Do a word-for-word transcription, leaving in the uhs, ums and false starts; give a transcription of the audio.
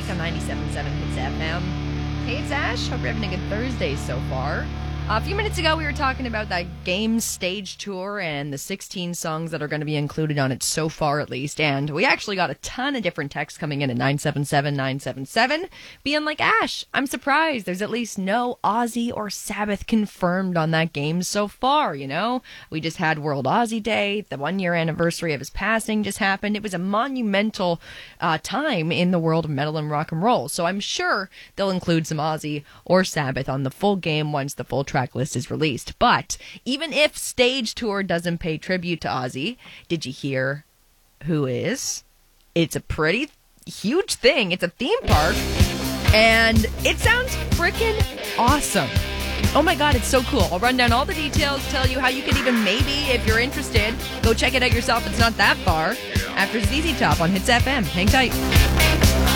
Mike on ninety-seven point seven Hits F M. Hey, it's Ash. Hope you're having a good Thursday so far. Uh, a few minutes ago, we were talking about that Games stage tour and the sixteen songs that are going to be included on it so far, at least. And we actually got a ton of different texts coming in at nine seven seven nine seven seven, being like, Ash, I'm surprised there's at least no Ozzy or Sabbath confirmed on that Games so far, you know? We just had World Ozzy Day. The one-year anniversary of his passing just happened. It was a monumental uh, time in the world of metal and rock and roll. So I'm sure they'll include some Ozzy or Sabbath on the full game once the full track list is released. But even if Stage Tour doesn't pay tribute to Ozzy, did you hear who is? It's a pretty huge thing. It's a theme park, and it sounds freaking awesome. Oh my god, it's so cool. I'll run down all the details, tell you how you can even maybe, if you're interested, go check it out yourself. It's not that far. After Z Z Top on Hits F M. Hang tight.